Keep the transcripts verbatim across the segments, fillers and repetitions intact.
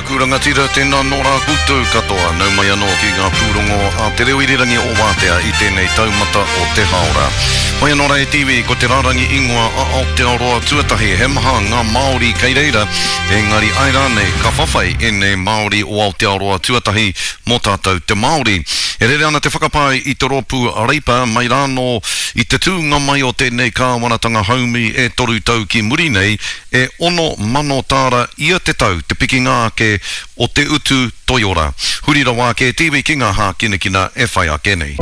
kuranga tira tēnā nora koutou katoa nau mai anō ki ngā pūrongo a te reo irirangi o Wātea i tēnei taumata o te haora. Mai anō Rai T V ko te rārangi ingoa a Aotearoa tuatahi he maha ngā Māori kei reira engari ai rānei ka whawhai e nei Māori o Aotearoa tuatahi mō tātou te Māori. E rere ana te whakapai i te ropu reipa mai rāno i te tūnga mai o tēnei kāwanatanga haumi e toru tau ki muri nei e ono mano tāra ia te tau te piki ngā ke o te utu toiora. Hurira wā ke T V ki ngā hā kina kina e whai a kenei.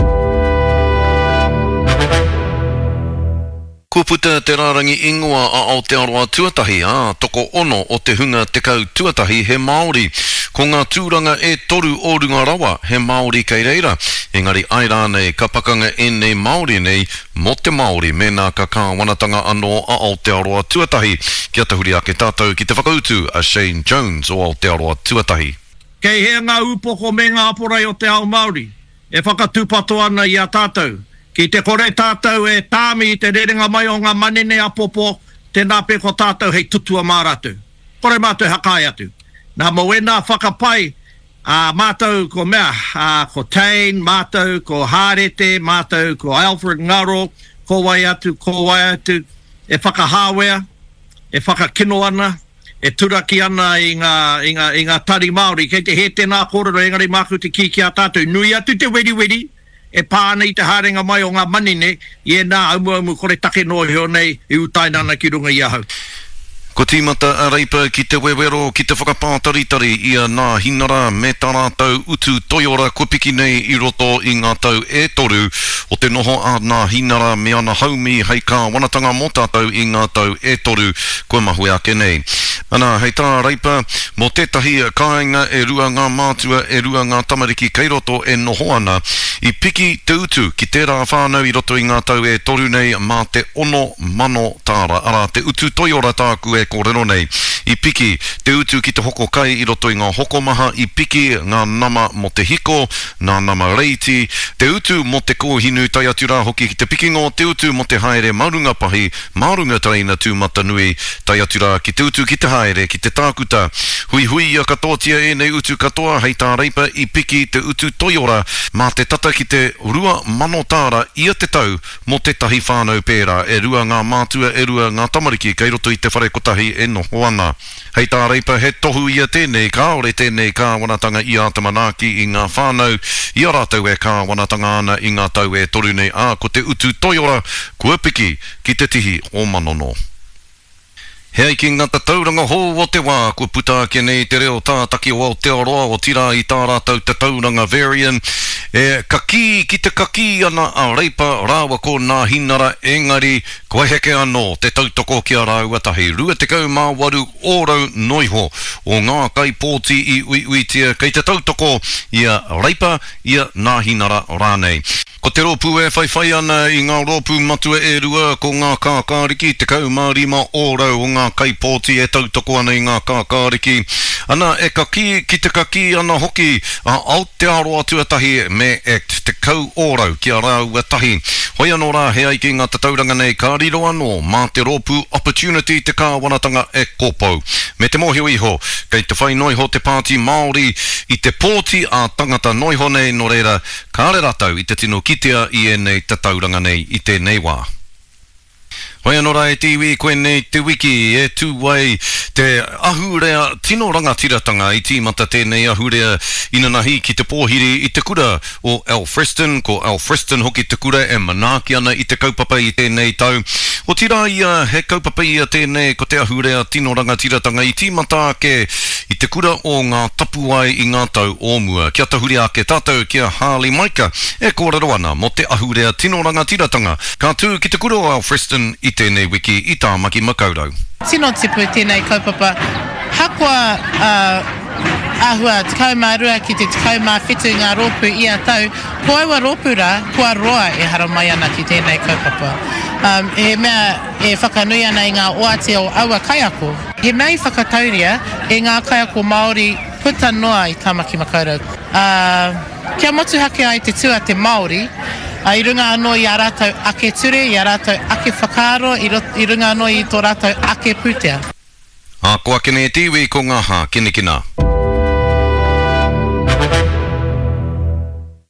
Ko puta te rārangi ingoa a Aotearoa tuatahi a toko ono o te hunga te kau tuatahi he Māori. Ko ngā tūranga e toru o runga rawa he Māori kei reira. Engari ai rānei ka pakanga e nei Māori nei mo te Māori me nā ka kāwanatanga anō a Aotearoa tuatahi. Kia te huri ake tātou ki te whakautu a Shane Jones o Aotearoa tuatahi. Kei hea ngā upoko me ngā aporai o te ao Māori. E whakatūpato ana i a tātou. Ki te kore tātou e tāmi i te rerenga mai o ngā manene apopo, tēnā pe ko tātou hei tutua māratu. Kore mātou hakai atu. Nā mo e nā whakapai, uh, mātou ko mea, uh, ko Tain, mātou ko Hārete, mātou ko Alfred Ngaro, ko wai atu, ko wai atu, e whakahāwea, e whakakino ana, e turaki ana i ngā, i ngā, i ngā tari Māori, kei te he tēnā kōrero engari māku te ki ki a tātou. Nui atu te wedi wedi, e pāna i te harenga mai o ngā manine, i e nā aumu aumu kore take no heo nei, i utainana ki runga i ahau. Ko tīmata a reipa ki te wewero, ki te whakapātaritari i a nā hinara me tā rātou utu toiora ko piki nei i roto i ngā tau e toru o te noho a nā hinara me ana haumi hei kā wanatanga mō tātou i ngā tau e toru ko mahui ake nei. Ana, hei tā reipa, mō tētahi kāinga e rua ngā mātua e rua ngā tamariki kei roto e noho ana i piki te utu ki tērā whānau i roto i ngā tau e toru nei mā te ono mano tāra. Ara, te utu toiora tāku e kōrero nei. I piki te utu ki te hoko kai i roto i ngā hoko maha, i piki ngā nama mo te hiko, ngā nama reiti, te utu mo te kōhinu tai atu rā hoki ki te pikingo, te utu mo te haere marunga pahi, marunga taina tūmata nui tai atu rā ki te utu ki te haere, ki te tākuta. Hui hui a katoatia e nei utu katoa, hei tā reipa i piki te utu toiora, mā te tata ki te rua mano tāra ia te tau mo te tahi whānau pērā, e rua ngā mātua, e rua ngā tamariki, kei roto i te whare kotahi e noho ana. Hei tā reipa he tohu ia tēnei, kāore tēnei kāwanatanga i a tamanaki i ngā whānau, i a rātou e kāwanatanga ana i ngā tau e toru nei a ko te utu toiora, kua piki ki te tihi o manono. Hei ki ngata tauranga hō o te wā, kua puta ake nei te reo tātaki o Aotearoa o tira i tā rātou te tauranga varian. E kaki ki te kaki ana a reipa rāwa ko nā hinara engari koe heke anō te tautoko ki a rāuatahi. Rua te kau mā waru ōrau noiho o ngā kai pōti i ui uitia kei te tautoko i a reipa i a nā hinara rānei. Ko te ropu e whaiwhai ana i ngā ropu matua e rua ko ngā kākāriki, te kau mā rima ōrau o ngā kai pōti e tautoko ana i ngā kākāriki. Ana e kaki ki te kaki ana hoki a Aotearoa tuatahi me act te kau ōrau ki a rāuatahi. Hoi anō rā he ai ki ngā tauranga nei ka riro anō mā te ropu opportunity te kāwanatanga e kōpau. Me te mohio iho, kei te whai noiho te pāti Māori i te pōti a tangata noiho nei no reira ka re ratau i te tino kitea i e nei te tauranga nei i te nei wā. Hoi anō Rai T V, koe nei te wiki e tūwai te ahurea tino rangatiratanga i tīmata tēnei ahurea inanahi ki te pōhiri i te kura o Alfreston, ko Alfreston hoki te kura e manaki ana i te kaupapa i tēnei tau. O tira ia he kaupapa i a tēnei ko te ahurea tino rangatiratanga i tīmata ake i te kura o ngā tapuai i ngā tau ōmua. Kia tahuri ake tātou kia Harley Maika e kōrero ana mo te ahurea tino rangatiratanga. Ka tū ki te kura o Alfreston i tēnei wiki i tā maki makaurau. Tino tipu tēnei kaupapa. Hakua uh, ahua te kaumārua ki te kaumā whitu ngā rōpu i a tau. Ko aua rōpu rā, kua roa e hara mai ana ki tēnei kaupapa. Um, e mea e whakanui ana i ngā oate o aua kaiako. He mea i whakatauria e ngā kaiako Māori puta noa i tāmaki makaurau. Uh, kia motu hake ai te tua te Māori, Uh, I runga anō i a rātou ake ture, i a rātou ake whakaaro, i, i runga anō i tō rātou ake pūtea. A ko a kene e tiwi ko ngā hā, kene kina.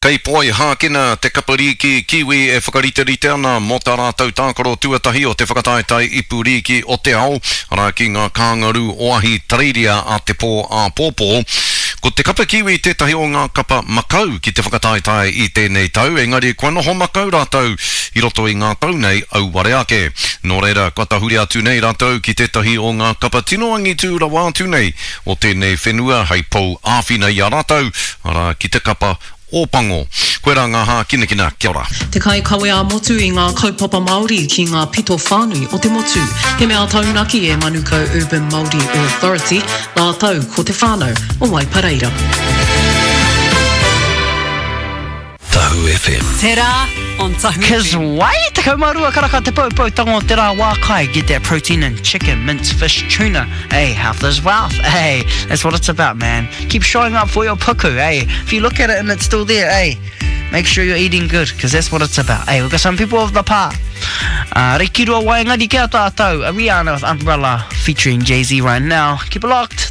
Kei poi hākena te kapariki kiwi e whakarite-rite ana mō tā rātou tākaro tuatahi o te whakataetai ipuriki o te ao rā ki ngā kāngaru oahi tareiria a te pō a pōpō. Ko te kapa kiwi tētahi o ngā kapa makau ki te whakataetai i tēnei tau, engari kua noho makau rātou i roto i ngā tau nei au ware ake. Nō reira, kua tahuri atu nei rātou ki tētahi o ngā kapa tino angi tū rawa atu nei o tēnei whenua hei pou āwhina i a rātou, rā ki te kapa o pango. Koe rā ngā hā kina kina, kia ora. Te kai kawe a motu i ngā kaupapa Māori ki ngā pito whānui o te motu. He mea taunaki e Manukau Urban Māori Authority, nā tau ko te whānau o Waipareira. Tahu F M. Te rā on Tahu F M. Cause why te kaumarua karaka te pau tango te rā wākai, get that protein in chicken, mince, fish, tuna. Hey, health is wealth. Hey, that's what it's about, man. Keep showing up for your puku. Hey, if you look at it and it's still there, hey, make sure you're eating good, because that's what it's about. Hey, we've got some people of the part. Uh, Reikirua Waingari kia tātou, Rihanna with Umbrella featuring Jay-Z right now. Keep it locked.